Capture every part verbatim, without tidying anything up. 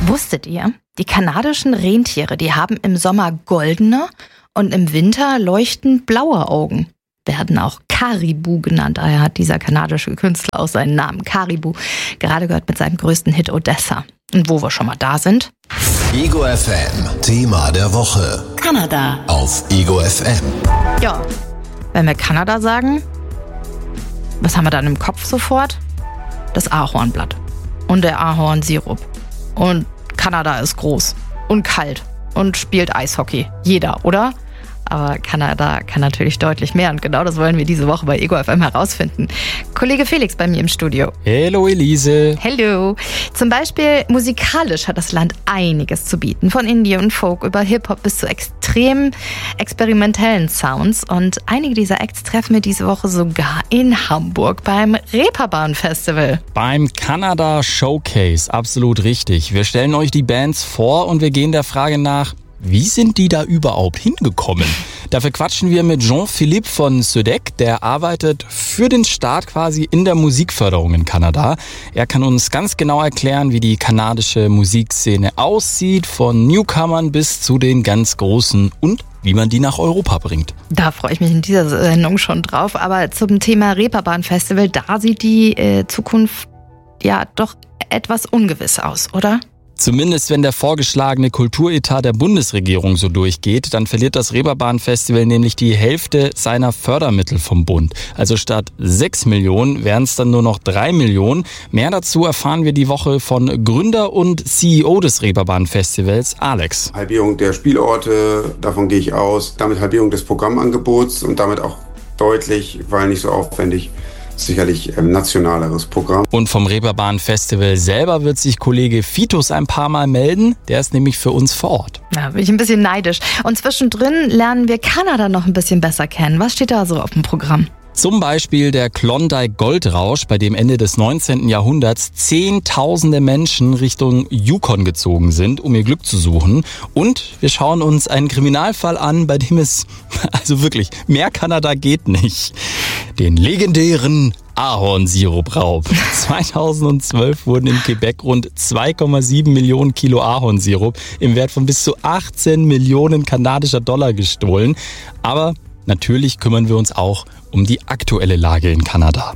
Wusstet ihr, die kanadischen Rentiere, die haben im Sommer goldene und im Winter leuchtend blaue Augen. Werden auch Caribou genannt. Daher hat dieser kanadische Künstler auch seinen Namen Caribou gerade gehört mit seinem größten Hit Odessa. Und wo wir schon mal da sind. Ego F M, Thema der Woche. Kanada. Auf Ego F M. Ja, wenn wir Kanada sagen, was haben wir dann im Kopf sofort? Das Ahornblatt und der Ahornsirup. Und Kanada ist groß und kalt und spielt Eishockey. Jeder, oder? Aber Kanada kann natürlich deutlich mehr und genau das wollen wir diese Woche bei Ego F M herausfinden. Kollege Felix bei mir im Studio. Hallo Elise. Hallo. Zum Beispiel musikalisch hat das Land einiges zu bieten. Von Indie und Folk über Hip-Hop bis zu extrem experimentellen Sounds. Und einige dieser Acts treffen wir diese Woche sogar in Hamburg beim Reeperbahn Festival. Beim Kanada Showcase, absolut richtig. Wir stellen euch die Bands vor und wir gehen der Frage nach, wie sind die da überhaupt hingekommen? Dafür quatschen wir mit Jean-Philippe von Södek, der arbeitet für den Staat quasi in der Musikförderung in Kanada. Er kann uns ganz genau erklären, wie die kanadische Musikszene aussieht, von Newcomern bis zu den ganz Großen und wie man die nach Europa bringt. Da freue ich mich in dieser Sendung schon drauf. Aber zum Thema Reeperbahn Festival, da sieht die äh, Zukunft ja doch etwas ungewiss aus, oder? Zumindest wenn der vorgeschlagene Kulturetat der Bundesregierung so durchgeht, dann verliert das Reeperbahn-Festival nämlich die Hälfte seiner Fördermittel vom Bund. Also statt sechs Millionen wären es dann nur noch drei Millionen. Mehr dazu erfahren wir die Woche von Gründer und C E O des Reeperbahn-Festivals, Alex. Halbierung der Spielorte, davon gehe ich aus. Damit Halbierung des Programmangebots und damit auch deutlich, weil nicht so aufwendig, sicherlich ein nationaleres Programm. Und vom Reeperbahn-Festival selber wird sich Kollege Fitus ein paar Mal melden. Der ist nämlich für uns vor Ort. Da bin ich ein bisschen neidisch. Und zwischendrin lernen wir Kanada noch ein bisschen besser kennen. Was steht da so auf dem Programm? Zum Beispiel der Klondike Goldrausch, bei dem Ende des neunzehnten Jahrhunderts zehntausende Menschen Richtung Yukon gezogen sind, um ihr Glück zu suchen. Und wir schauen uns einen Kriminalfall an, bei dem es, also wirklich, mehr Kanada geht nicht. Den legendären Ahornsirupraub. zweitausendzwölf wurden in Quebec rund zwei Komma sieben Millionen Kilo Ahornsirup im Wert von bis zu achtzehn Millionen kanadischer Dollar gestohlen. Aber natürlich kümmern wir uns auch um die aktuelle Lage in Kanada.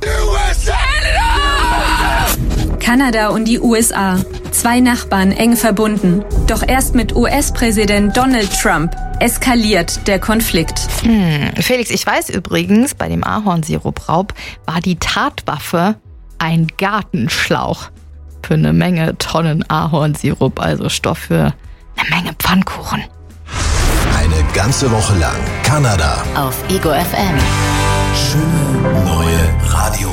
Kanada und die U S A. Zwei Nachbarn eng verbunden. Doch erst mit U S-Präsident Donald Trump eskaliert der Konflikt. Hm, Felix, ich weiß übrigens, bei dem Ahornsirupraub war die Tatwaffe ein Gartenschlauch für eine Menge Tonnen Ahornsirup, also Stoff für eine Menge Pfannkuchen. Eine ganze Woche lang Kanada Auf Ego F M. Schöne neue Radio.